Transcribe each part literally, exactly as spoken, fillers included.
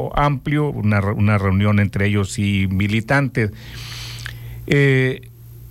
grupo amplio, una, una reunión entre ellos y militantes. Eh,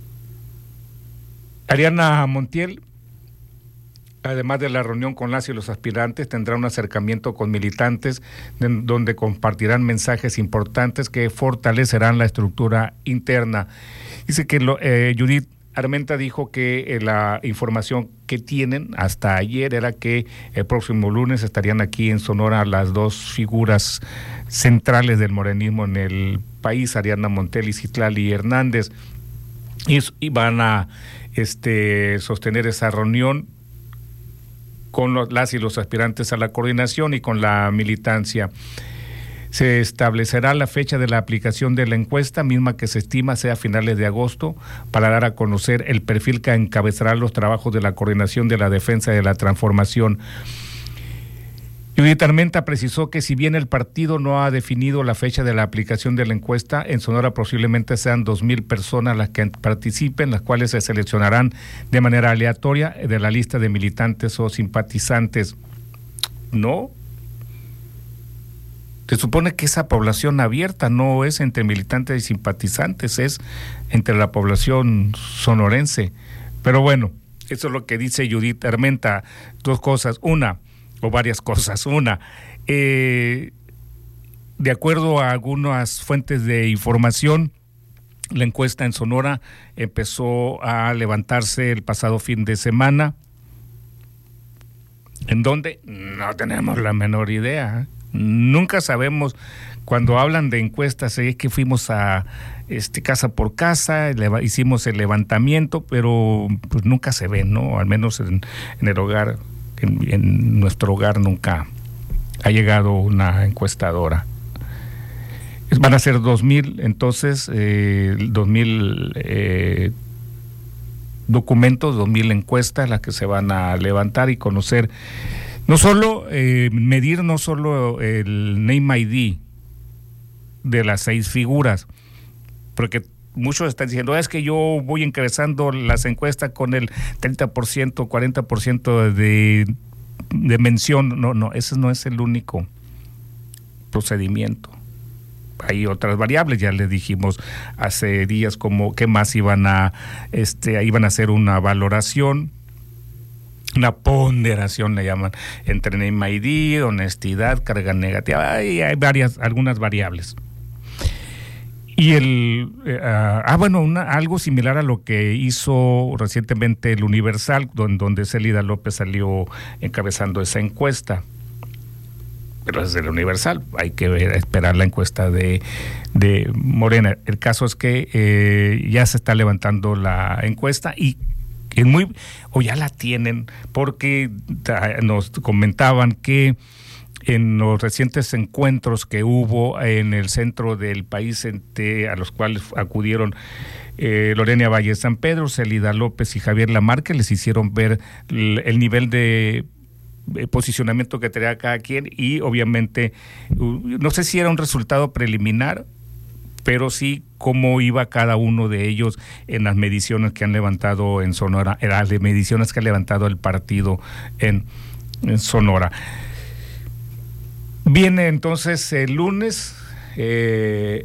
Ariana Montiel, además de la reunión con las y los aspirantes, tendrá un acercamiento con militantes de, donde compartirán mensajes importantes que fortalecerán la estructura interna. Dice que lo, eh, Judith Armenta dijo que eh, la información que tienen hasta ayer era que el próximo lunes estarían aquí en Sonora las dos figuras centrales del morenismo en el país, Ariana Montiel y Citlali Hernández, y, y van a este, sostener esa reunión con los, las y los aspirantes a la coordinación y con la militancia. Se establecerá la fecha de la aplicación de la encuesta, misma que se estima sea a finales de agosto, para dar a conocer el perfil que encabezará los trabajos de la coordinación de la defensa de la transformación. Judith Armenta precisó que si bien el partido no ha definido la fecha de la aplicación de la encuesta, en Sonora posiblemente sean dos mil personas las que participen, las cuales se seleccionarán de manera aleatoria de la lista de militantes o simpatizantes. No. Se supone que esa población abierta no es entre militantes y simpatizantes, es entre la población sonorense. Pero bueno, eso es lo que dice Judith Armenta. Dos cosas. Una, o varias cosas. Una, eh, de acuerdo a algunas fuentes de información, la encuesta en Sonora empezó a levantarse el pasado fin de semana. ¿En dónde? No tenemos la menor idea. Nunca sabemos. Cuando hablan de encuestas, es que fuimos a este casa por casa, le, hicimos el levantamiento, pero pues nunca se ve, ¿no? Al menos en, en el hogar, en, en nuestro hogar nunca ha llegado una encuestadora. Van a ser dos mil, entonces, eh, dos mil eh, documentos, dos mil encuestas las que se van a levantar y conocer. No solo eh, medir no solo el Name I D de las seis figuras, porque muchos están diciendo, es que yo voy encabezando las encuestas con el treinta por ciento, cuarenta por ciento de, de mención. No, no, ese no es el único procedimiento. Hay otras variables, ya les dijimos hace días como qué más iban a, este, iban a hacer una valoración, una ponderación le llaman, entre Name I D, honestidad, carga negativa, hay, hay varias, algunas variables. Y el, eh, ah, bueno, una, algo similar a lo que hizo recientemente el Universal, donde, donde Celida López salió encabezando esa encuesta. Pero es el Universal, hay que ver, esperar la encuesta de, de Morena. El caso es que eh, ya se está levantando la encuesta y es muy, o ya la tienen, porque nos comentaban que en los recientes encuentros que hubo en el centro del país, entre, a los cuales acudieron eh, Lorena Valle San Pedro, Celida López y Javier Lamarque, les hicieron ver el, el nivel de posicionamiento que tenía cada quien y obviamente, no sé si era un resultado preliminar, pero sí cómo iba cada uno de ellos en las mediciones que han levantado en Sonora, en las mediciones que ha levantado el partido en, en Sonora. Viene entonces el lunes, eh,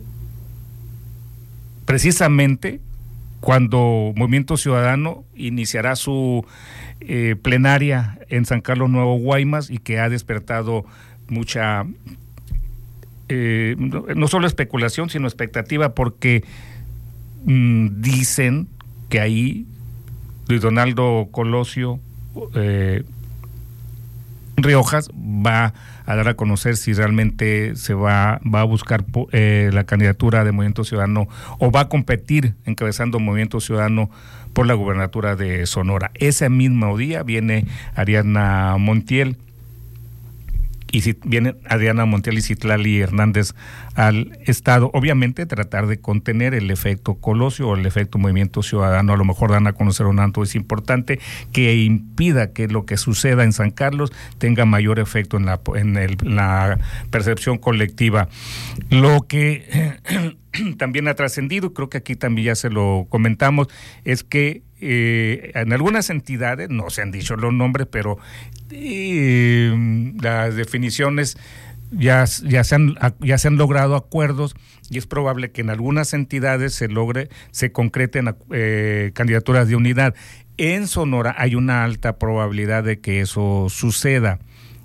precisamente cuando Movimiento Ciudadano iniciará su eh, plenaria en San Carlos Nuevo Guaymas y que ha despertado mucha Eh, no, no solo especulación, sino expectativa, porque mmm, dicen que ahí Luis Donaldo Colosio eh, Riojas va a dar a conocer si realmente se va, va a buscar eh, la candidatura de Movimiento Ciudadano o va a competir encabezando Movimiento Ciudadano por la gubernatura de Sonora. Ese mismo día viene Ariana Montiel y si viene Ariana Montiel y Citlali Hernández al Estado, obviamente tratar de contener el efecto Colosio o el efecto Movimiento Ciudadano. A lo mejor dan a conocer un dato es importante que impida que lo que suceda en San Carlos tenga mayor efecto en la, en el, la percepción colectiva. Lo que eh, también ha trascendido, creo que aquí también ya se lo comentamos, es que eh, en algunas entidades, no se han dicho los nombres, pero eh, las definiciones ya, ya, se han, ya se han logrado acuerdos y es probable que en algunas entidades se logre, se concreten eh, candidaturas de unidad. En Sonora hay una alta probabilidad de que eso suceda,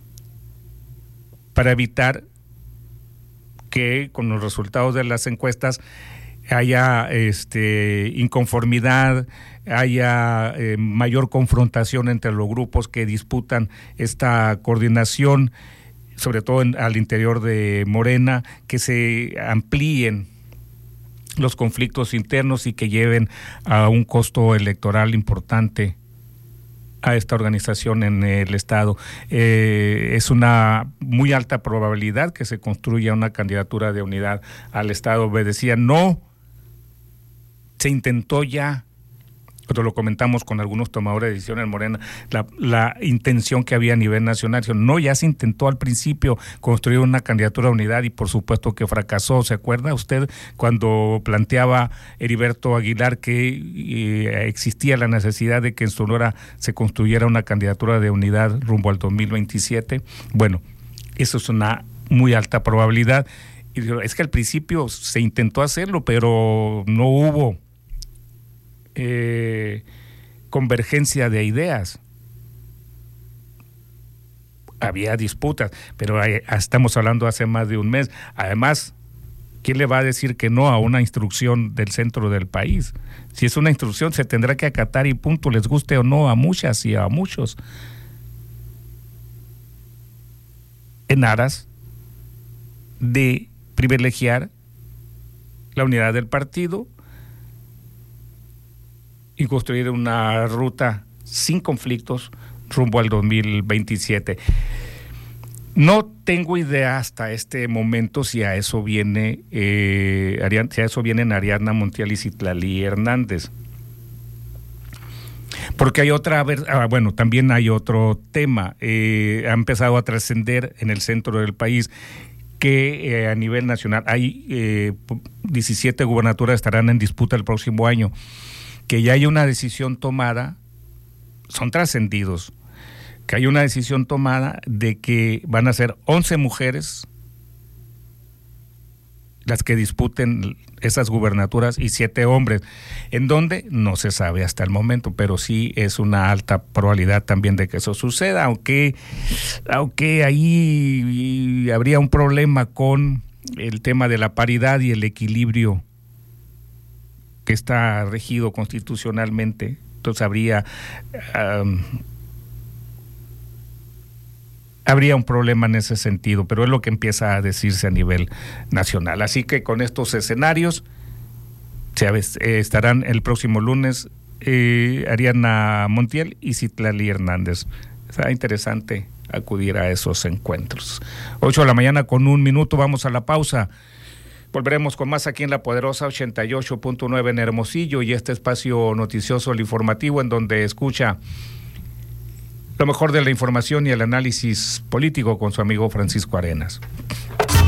para evitar que con los resultados de las encuestas haya este, inconformidad, haya eh, mayor confrontación entre los grupos que disputan esta coordinación, sobre todo en, al interior de Morena, que se amplíen los conflictos internos y que lleven a un costo electoral importante a esta organización en el Estado. Eh, es una muy alta probabilidad que se construya una candidatura de unidad al Estado. Obedecía, no se intentó ya, cuando lo comentamos con algunos tomadores de decisión en Morena, la, la intención que había a nivel nacional. No, ya se intentó al principio construir una candidatura de unidad y por supuesto que fracasó. ¿Se acuerda usted cuando planteaba Heriberto Aguilar que eh, existía la necesidad de que en Sonora se construyera una candidatura de unidad rumbo al dos mil veintisiete? Bueno, eso es una muy alta probabilidad. Y es que al principio se intentó hacerlo, pero no hubo Eh, convergencia de ideas. Había disputas, pero hay, estamos hablando hace más de un mes. Además, ¿quién le va a decir que no a una instrucción del centro del país? Si es una instrucción, se tendrá que acatar y punto, les guste o no a muchas y a muchos, en aras de privilegiar la unidad del partido y construir una ruta sin conflictos rumbo al dos mil veintisiete. No tengo idea hasta este momento si a eso viene eh, Ariana, si a eso vienen Ariadna Montiel y Citlali Hernández. Porque hay otra, ah, bueno, también hay otro tema, eh, ha empezado a trascender en el centro del país que eh, a nivel nacional hay eh, diecisiete gubernaturas estarán en disputa el próximo año. Que ya hay una decisión tomada, son trascendidos, que hay una decisión tomada de que van a ser once mujeres las que disputen esas gubernaturas y siete hombres, en donde no se sabe hasta el momento, pero sí es una alta probabilidad también de que eso suceda, aunque, aunque ahí habría un problema con el tema de la paridad y el equilibrio que está regido constitucionalmente. Entonces habría um, habría un problema en ese sentido, pero es lo que empieza a decirse a nivel nacional. Así que con estos escenarios se, eh, estarán el próximo lunes eh, Ariadna Montiel y Citlali Hernández. Será interesante acudir a esos encuentros. Ocho de la mañana con un minuto, vamos a la pausa. Volveremos con más aquí en La Poderosa ochenta y ocho punto nueve en Hermosillo y este espacio noticioso, el informativo, en donde escucha lo mejor de la información y el análisis político con su amigo Francisco Arenas.